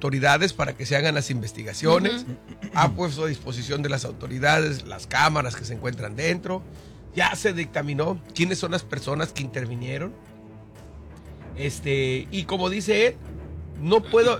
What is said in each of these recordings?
autoridades para que se hagan las investigaciones. Ha puesto a disposición de las autoridades las cámaras que se encuentran dentro. Ya se dictaminó quiénes son las personas que intervinieron. Y como dice él, no puedo,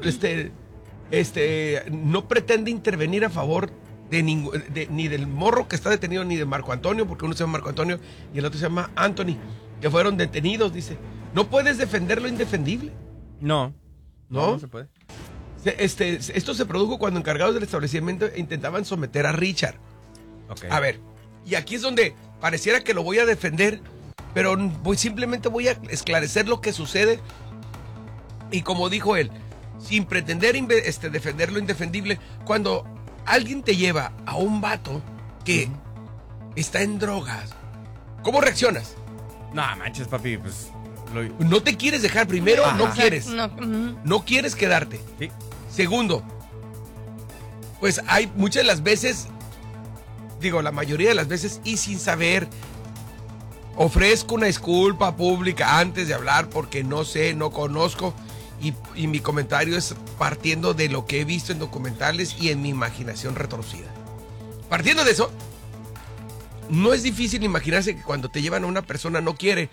no pretende intervenir a favor ni del morro que está detenido, ni de Marco Antonio, porque uno se llama Marco Antonio y el otro se llama Anthony, que fueron detenidos, dice. No puedes defender lo indefendible. No se puede. Esto se produjo cuando encargados del establecimiento intentaban someter a Richard. Okay. A ver, y aquí es donde pareciera que lo voy a defender, pero simplemente voy a esclarecer lo que sucede. Y como dijo él, sin pretender defender lo indefendible, cuando alguien te lleva a un vato que está en drogas, ¿cómo reaccionas? No manches, papi, pues... No te quieres dejar, primero. Ajá. No quieres. No quieres quedarte. Sí. Segundo, pues hay muchas de las veces, la mayoría de las veces, y sin saber, ofrezco una disculpa pública antes de hablar porque no sé, no conozco, y mi comentario es partiendo de lo que he visto en documentales y en mi imaginación retorcida. Partiendo de eso, no es difícil imaginarse que cuando te llevan a una persona no quiero.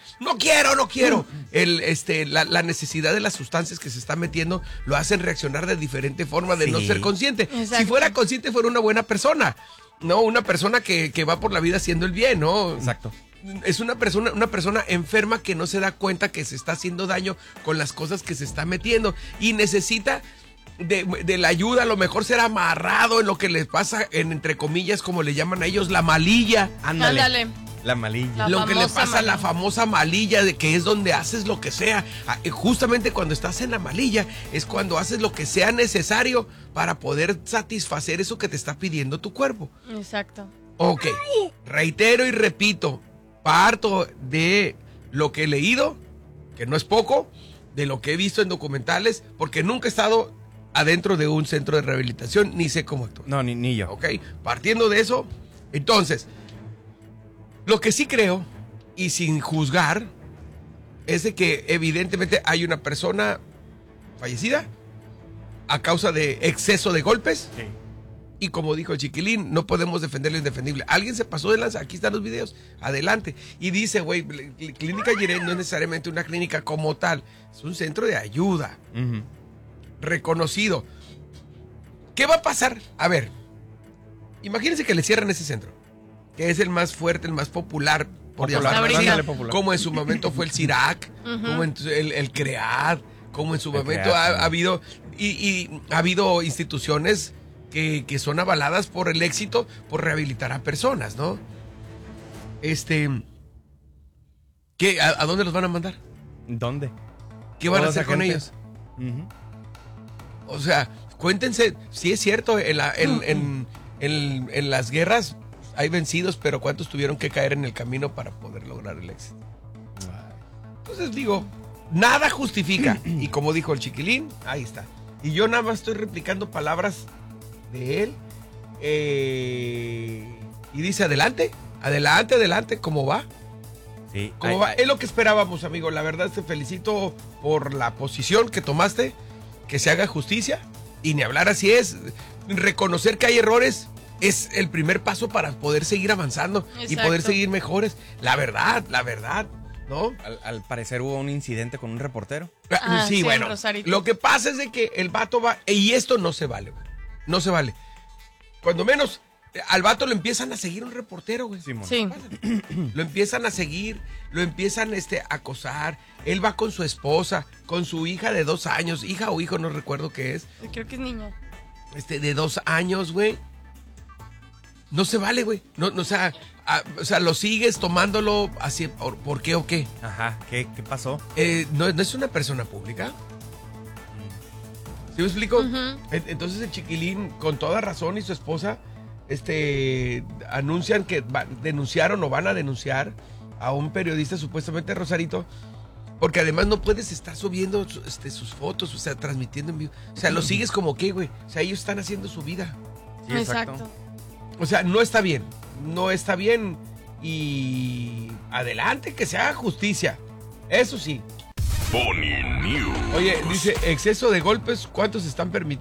La necesidad de las sustancias que se está metiendo lo hacen reaccionar de diferente forma, de no ser consciente. Exacto. Si fuera consciente, fuera una buena persona, ¿no? Una persona que va por la vida haciendo el bien, ¿no? Exacto. Es una persona enferma que no se da cuenta que se está haciendo daño con las cosas que se está metiendo y necesita de la ayuda. A lo mejor será amarrado en lo que les pasa, entre comillas, como le llaman a ellos, la malilla. Ándale. La malilla. Lo que le pasa malilla. a la famosa malilla, de que es donde haces lo que sea. Justamente cuando estás en la malilla es cuando haces lo que sea necesario para poder satisfacer eso que te está pidiendo tu cuerpo. Exacto. Ok, reitero y repito, parto de lo que he leído, que no es poco, de lo que he visto en documentales, porque nunca he estado adentro de un centro de rehabilitación, ni sé cómo actúa. No, ni yo. Ok, partiendo de eso, entonces, lo que sí creo, y sin juzgar, es de que evidentemente hay una persona fallecida a causa de exceso de golpes. Sí. Y como dijo el Chiquilín, no podemos defender lo indefendible. Alguien se pasó de lanza, aquí están los videos, adelante. Y dice, güey, Clínica Jiret no es necesariamente una clínica como tal, es un centro de ayuda. Reconocido. ¿Qué va a pasar? A ver, imagínense que le cierran ese centro, que es el más fuerte, el más popular, por llamarlo así, como en su momento fue el CIRAC, como en el CREAD, como en su momento ha habido, y ha habido instituciones que son avaladas por el éxito, por rehabilitar a personas, ¿no? ¿A dónde los van a mandar? ¿Dónde? ¿Qué van a hacer con ellos? O sea, cuéntense, sí es cierto, en las guerras hay vencidos, pero ¿cuántos tuvieron que caer en el camino para poder lograr el éxito? Entonces digo, nada justifica. Y como dijo el Chiquilín, ahí está. Y yo nada más estoy replicando palabras de él. Y dice, adelante, ¿cómo va? Sí. ¿Cómo va? Es lo que esperábamos, amigo. La verdad, te felicito por la posición que tomaste, que se haga justicia. Y ni hablar, así es. Reconocer que hay errores es el primer paso para poder seguir avanzando. Exacto. Y poder seguir mejores. La verdad, ¿no? Al parecer hubo un incidente con un reportero. Sí, bueno. Rosarito. Lo que pasa es de que el vato va... Y esto no se vale, güey. No se vale. Cuando menos, al vato lo empiezan a seguir un reportero, güey. Simón. Sí. Lo empiezan a seguir, lo empiezan a acosar. Él va con su esposa, con su hija de 2 años. Hija o hijo, no recuerdo qué es. Creo que es niña. De 2 años, güey. No se vale, güey. No, o sea, lo sigues tomándolo así. ¿Por qué o qué? Ajá, ¿qué pasó? ¿No es una persona pública? ¿Sí me explico? Entonces el Chiquilín, con toda razón, y su esposa anuncian que denunciaron o van a denunciar a un periodista supuestamente Rosarito, porque además no puedes estar subiendo sus fotos, o sea, transmitiendo en vivo. O sea, lo sigues como que, güey. O sea, ellos están haciendo su vida. Sí, exacto. O sea, no está bien. Y adelante, que se haga justicia. Eso sí. Pony News. Oye, dice, exceso de golpes, ¿cuántos están